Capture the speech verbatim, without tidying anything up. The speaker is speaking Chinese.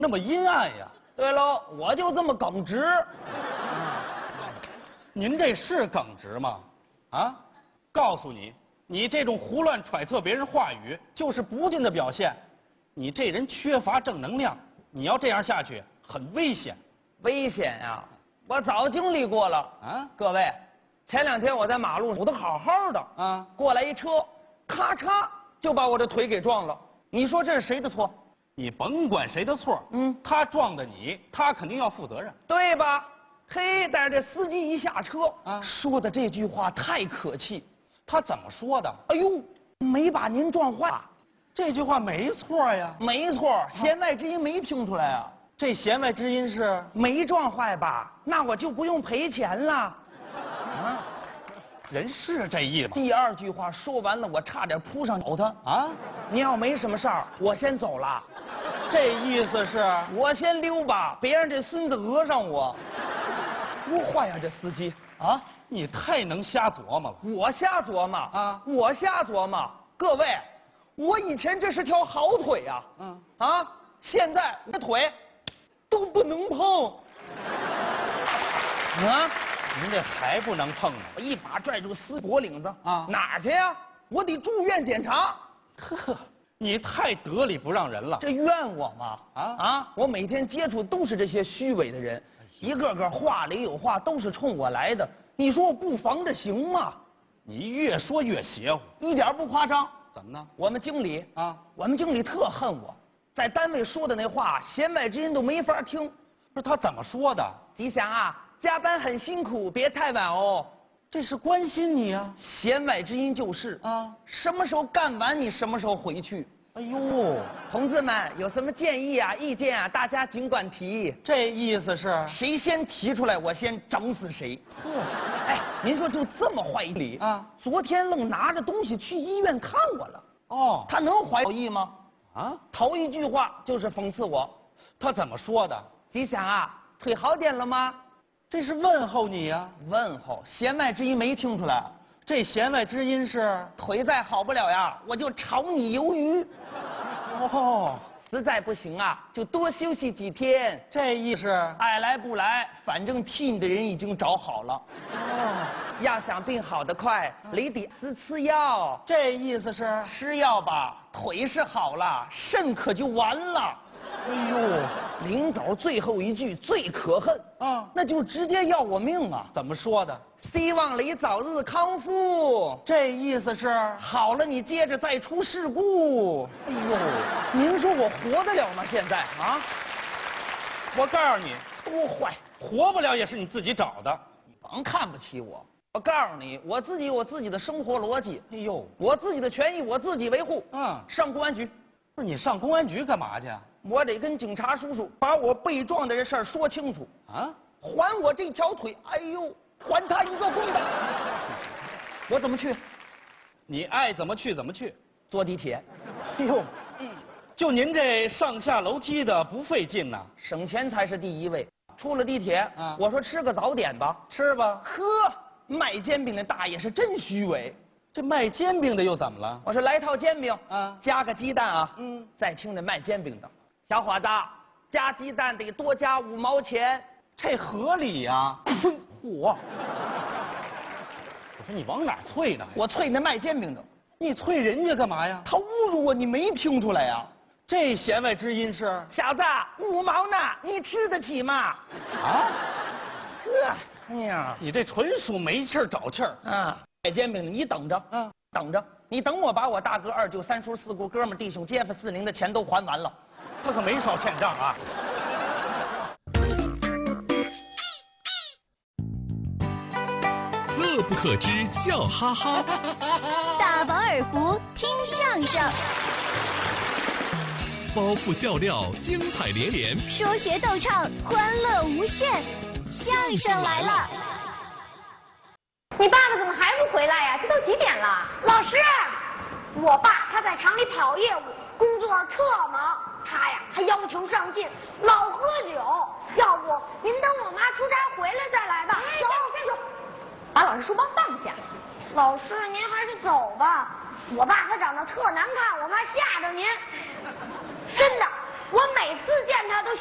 那么阴暗呀。 对喽，我就这么耿直。 您这是耿直吗？啊，告诉你，你这种胡乱揣测别人话语，就是不敬的表现。你这人缺乏正能量，你要这样下去，很危险。 危险呀！我早经历过了啊！ 各位，前两天我在马路上，我都好好的啊， 过来一车，咔嚓就把我这腿给撞了。你说这是谁的错？ 你甭管谁的错， 嗯， 他撞的你，他肯定要负责任， 对吧？嘿，但是这司机一下车， 啊， 说的这句话太可气。 他怎么说的？ 哎呦，没把您撞坏， 这句话没错呀。 没错，弦外之音没听出来啊。 这弦外之音是没撞坏吧？那我就不用赔钱了。啊， 人是这意思。 第二句话说完了，我差点扑上咬他啊！ 你要没什么事儿，我先走了。 这意思是我先溜吧，别让这孙子讹上我。多坏呀，这司机啊！ 你太能瞎琢磨了。 我瞎琢磨啊！ 我瞎琢磨。各位，我以前这是条好腿呀。嗯。啊，现在我的腿都不能碰。啊！ 您这还不能碰呢？ 我一把拽住司脖领子啊！ 哪儿去呀？我得住院检查。 呵，你太得理不让人了。 这怨我吗？啊啊！我每天接触都是这些虚伪的人。一个个话里有话，都是冲我来的。你说我不防着行吗？ 你越说越邪乎， 一点不夸张。 怎么呢？ 我们经理啊， 我们经理特恨我，在单位说的那话，弦外之音都没法听。 不是他怎么说的？ 吉祥啊，加班很辛苦，别太晚哦。 这是关心你啊。 弦外之音就是啊，什么时候干完你什么时候回去。 哎呦， 同志们有什么建议啊、意见啊，大家尽管提。 这意思是谁先提出来，我先整死谁。 呵， 哎，您说就这么坏理啊？ 昨天愣拿着东西去医院看我了。 哦， 他能怀好意吗？ 啊， 头一句话就是讽刺我。 他怎么说的？ 吉祥啊，腿好点了吗？ 这是问候你呀、啊。 问候，弦外之音没听出来。 这弦外之音是腿再好不了呀，我就炒你鱿鱼。 哦， 实在不行啊，就多休息几天。 这意思爱来不来，反正替你的人已经找好了。哦，要想病好得快，你得吃吃药。 这意思是吃药吧，腿是好了，肾可就完了。 哎呦， 临走最后一句最可恨啊， 那就直接要我命啊！ 怎么说的？ 希望你早日康复。 这意思是好了，你接着再出事故。 哎呦， 您说我活得了吗？现在啊？ 我告诉你， 多坏， 活不了也是你自己找的。 你甭看不起我。我告诉你，我自己有我自己的生活逻辑。 哎呦， 我自己的权益我自己维护。 嗯， 上公安局。 不是你上公安局干嘛去？ 我得跟警察叔叔把我被撞的这事儿说清楚啊！还我这条腿，哎呦，还他一个公道！我怎么去？ 你爱怎么去怎么去。 坐地铁。 哎呦，嗯，就您这上下楼梯的不费劲呐， 省钱才是第一位。出了地铁， 啊， 我说吃个早点吧， 吃吧。 呵，卖煎饼的大爷是真虚伪。 这卖煎饼的又怎么了？ 我说来套煎饼， 啊， 加个鸡蛋啊。 嗯， 再听这卖煎饼的，小伙子，加鸡蛋得多加五毛钱， 这合理呀。 呸！我， 我说你往哪儿啐呢？ 我啐那卖煎饼的， 你啐人家干嘛呀？ 他侮辱我，你没听出来呀？ 这弦外之音是小子，五毛呢，你吃得起吗？ 啊？ 呵，哎呀， 你这纯属没气儿找气儿啊！卖煎饼的，你等着，嗯，等着，你等我把我大哥、二舅、三叔、四姑、哥们、弟兄、街坊、四邻的钱都还完了， 他可没少欠账啊。 乐不可支，笑哈哈； 大饱耳福，听相声； 包袱笑料，精彩连连； 说学逗唱，欢乐无限。相声来了！ 你爸爸怎么还不回来呀？这都几点了？老师，我爸他在厂里跑业务，工作特忙，他呀还要求上进，老喝酒。要不您等我妈出差回来再来吧。走，站住！把老师书包放下。老师，您还是走吧。我爸他长得特难看，我怕吓着您。真的， 我每次见他都